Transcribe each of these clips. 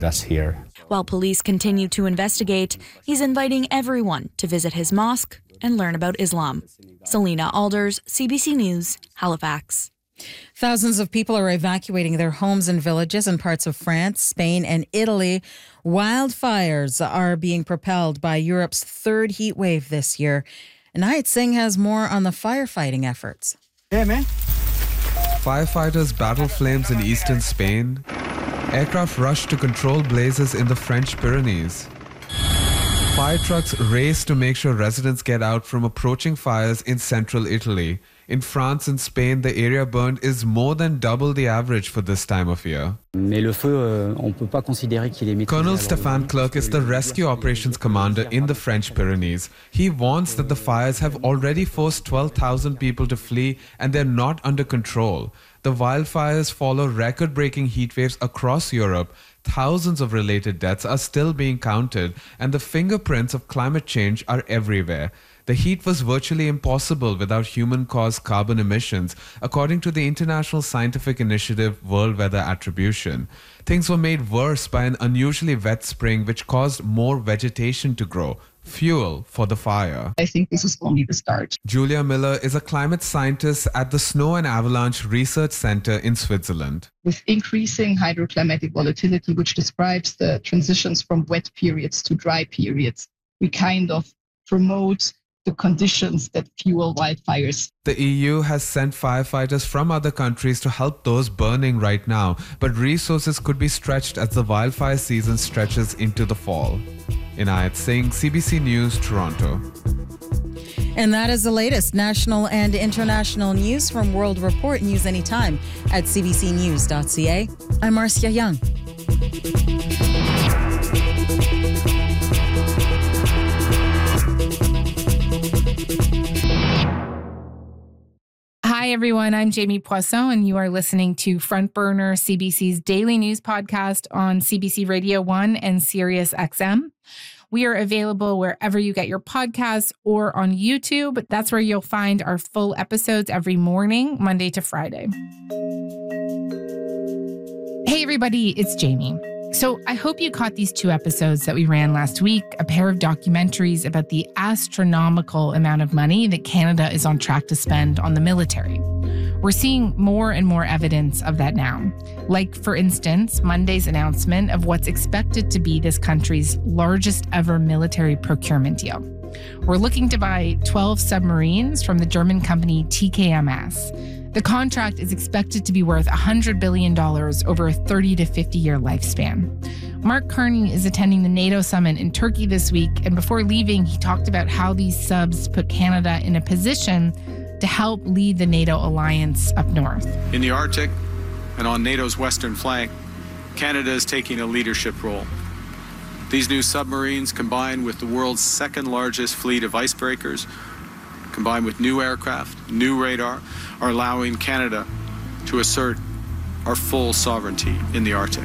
us here. While police continue to investigate, he's inviting everyone to visit his mosque and learn about Islam. Selena Alders, CBC News, Halifax. Thousands of people are evacuating their homes and villages in parts of France, Spain, and Italy. Wildfires are being propelled by Europe's third heat wave this year. Anayat Singh has more on the firefighting efforts. Yeah, man. Firefighters battle flames in eastern Spain. Aircraft rush to control blazes in the French Pyrenees. Fire trucks race to make sure residents get out from approaching fires in central Italy. In France and Spain, the area burned is more than double the average for this time of year. Colonel Stéphane Clerc is the rescue operations commander in the French Pyrenees. He warns that the fires have already forced 12,000 people to flee and they're not under control. The wildfires follow record-breaking heat waves across Europe. Thousands of related deaths are still being counted, and the fingerprints of climate change are everywhere. The heat was virtually impossible without human-caused carbon emissions, according to the International Scientific Initiative World Weather Attribution. Things were made worse by an unusually wet spring which caused more vegetation to grow. Fuel for the fire. I think this is only the start. Julia Miller is a climate scientist at the Snow and Avalanche Research Center in Switzerland. With increasing hydroclimatic volatility, which describes the transitions from wet periods to dry periods, we kind of promote the conditions that fuel wildfires. The EU has sent firefighters from other countries to help those burning right now, but resources could be stretched as the wildfire season stretches into the fall. Anayat Singh, CBC News, Toronto. And that is the latest national and international news from World Report News Anytime at cbcnews.ca. I'm Marcia Young. Hi, everyone. I'm Jamie Poisson, and you are listening to Front Burner, CBC's daily news podcast on CBC Radio 1 and Sirius XM. We are available wherever you get your podcasts or on YouTube. That's where you'll find our full episodes every morning, Monday to Friday. Hey, everybody, it's Jamie. So I hope you caught these 2 episodes that we ran last week, a pair of documentaries about the astronomical amount of money that Canada is on track to spend on the military. We're seeing more and more evidence of that now. Like, for instance, Monday's announcement of what's expected to be this country's largest ever military procurement deal. We're looking to buy 12 submarines from the German company TKMS. The contract is expected to be worth $100 billion over a 30 to 50-year lifespan. Mark Carney is attending the NATO summit in Turkey this week, and before leaving, he talked about how these subs put Canada in a position to help lead the NATO alliance up north. In the Arctic and on NATO's western flank, Canada is taking a leadership role. These new submarines, combined with the world's second largest fleet of icebreakers, combined with new aircraft, new radar, are allowing Canada to assert our full sovereignty in the Arctic.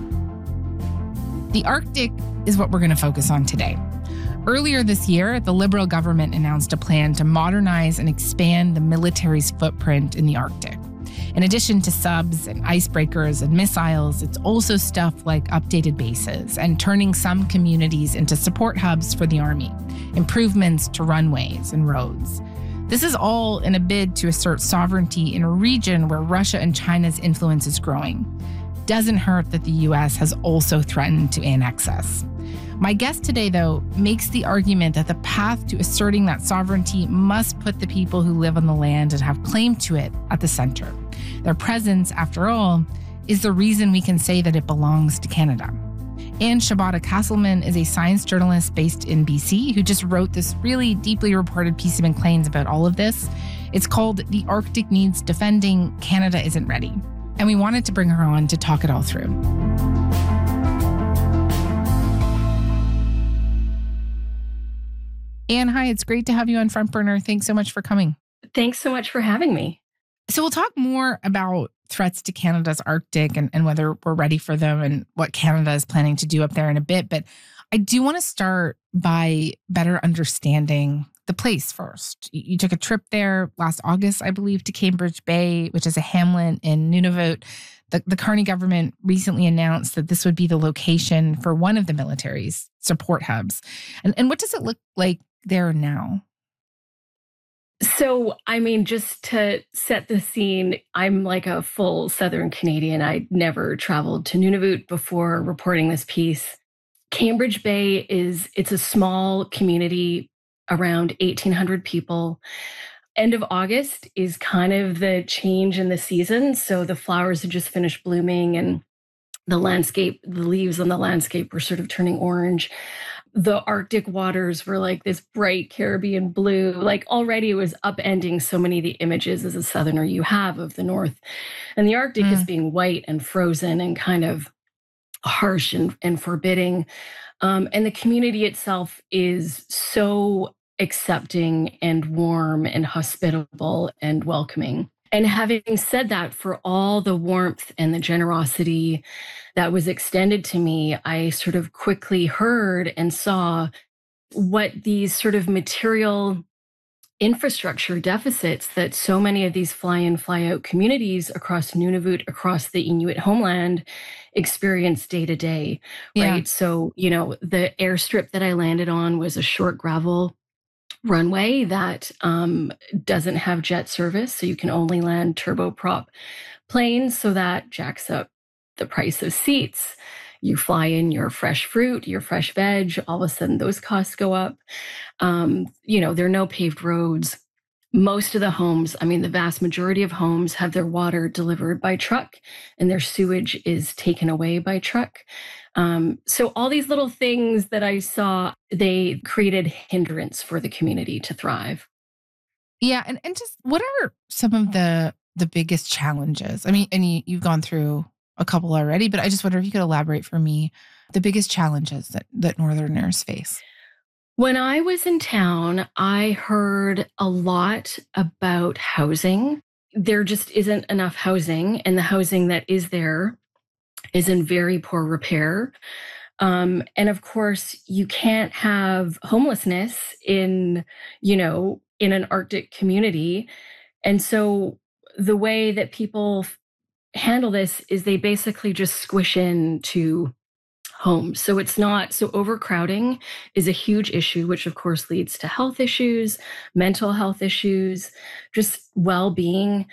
The Arctic is what we're going to focus on today. Earlier this year, the Liberal government announced a plan to modernize and expand the military's footprint in the Arctic. In addition to subs and icebreakers and missiles, it's also stuff like updated bases and turning some communities into support hubs for the army, improvements to runways and roads. This is all in a bid to assert sovereignty in a region where Russia and China's influence is growing. Doesn't hurt that the U.S. has also threatened to annex us. My guest today, though, makes the argument that the path to asserting that sovereignty must put the people who live on the land and have claim to it at the center. Their presence, after all, is the reason we can say that it belongs to Canada. Anne Shibata Castleman is a science journalist based in BC who just wrote this really deeply reported piece of Maclean's about all of this. It's called The Arctic Needs Defending, Canada Isn't Ready. And we wanted to bring her on to talk it all through. Anne, hi, it's great to have you on Front Burner. Thanks so much for coming. Thanks so much for having me. So we'll talk more about threats to Canada's Arctic and whether we're ready for them and what Canada is planning to do up there in a bit. But I do want to start by better understanding the place first. You took a trip there last August, I believe, to Cambridge Bay, which is a hamlet in Nunavut. The Carney government recently announced that this would be the location for one of the military's support hubs. And what does it look like there now? So, I mean, just to set the scene, I'm like a full Southern Canadian. I'd never traveled to Nunavut before reporting this piece. Cambridge Bay it's a small community, around 1,800 people. End of August is kind of the change in the season. So the flowers had just finished blooming and the leaves on the landscape were sort of turning orange. The Arctic waters were like this bright Caribbean blue. Like already it was upending so many of the images as a Southerner you have of the North. And the Arctic is being white and frozen and kind of harsh and forbidding. And the community itself is so accepting and warm and hospitable and welcoming. And having said that, for all the warmth and the generosity that was extended to me, I sort of quickly heard and saw what these sort of material infrastructure deficits that so many of these fly-in, fly-out communities across Nunavut, across the Inuit homeland, experience day to day, right? So, the airstrip that I landed on was a short gravel runway that doesn't have jet service. So you can only land turboprop planes. So that jacks up the price of seats. You fly in your fresh fruit, your fresh veg, all of a sudden those costs go up. There are no paved roads. Most of the homes, the vast majority of homes have their water delivered by truck and their sewage is taken away by truck. So all these little things that I saw, they created hindrance for the community to thrive. Yeah. And just what are some of the biggest challenges? And you've gone through a couple already, but I just wonder if you could elaborate for me the biggest challenges that Northerners face. When I was in town, I heard a lot about housing. There just isn't enough housing, and the housing that is there is in very poor repair. And of course, you can't have homelessness in an Arctic community. And so the way that people handle this is they basically just squish into homes. So overcrowding is a huge issue, which of course leads to health issues, mental health issues, just well-being.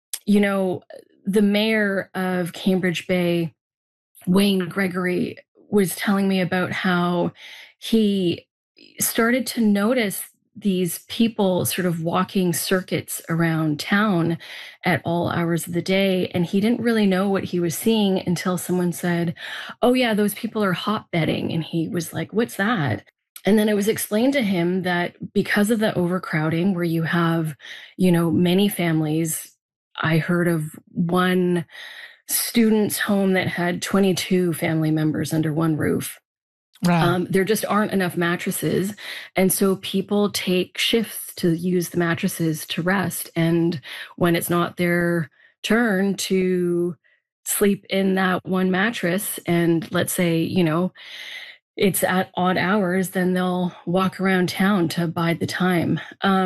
The mayor of Cambridge Bay, Wayne Gregory, was telling me about how he started to notice these people sort of walking circuits around town at all hours of the day. And he didn't really know what he was seeing until someone said, "Oh yeah, those people are hotbedding." And he was like, "What's that?" And then it was explained to him that because of the overcrowding, where you have, many families, I heard of one student's home that had 22 family members under one roof. Wow. There just aren't enough mattresses. And so people take shifts to use the mattresses to rest. And when it's not their turn to sleep in that one mattress, and let's say, it's at odd hours, then they'll walk around town to bide the time.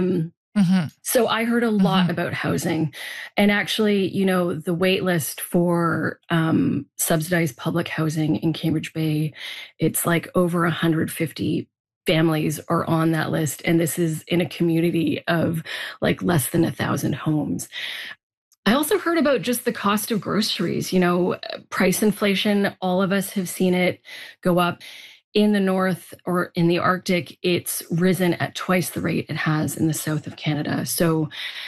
So I heard a lot about housing, and actually, the wait list for subsidized public housing in Cambridge Bay, it's like over 150 families are on that list. And this is in a community of like less than 1,000 homes. I also heard about just the cost of groceries, price inflation. All of us have seen it go up. In the North or in the Arctic, it's risen at twice the rate it has in the south of Canada. So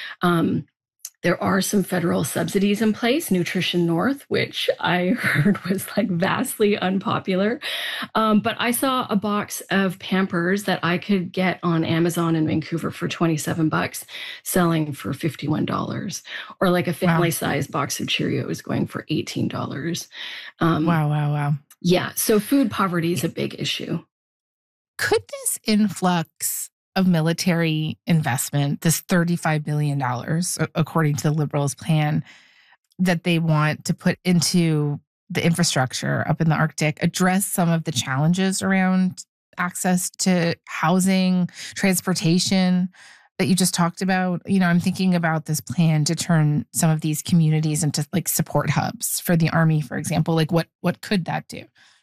there are some federal subsidies in place, Nutrition North, which I heard was like vastly unpopular. But I saw a box of Pampers that I could get on Amazon in Vancouver for $27, selling for $51, or like a family-sized box of Cheerios going for $18. Wow. Yeah. So food poverty is a big issue. Could this influx of military investment, this $35 billion, according to the Liberals' plan that they want to put into the infrastructure up in the Arctic, address some of the challenges around access to housing, transportation that you just talked about? I'm thinking about this plan to turn some of these communities into like support hubs for the army, for example. Like what could that do?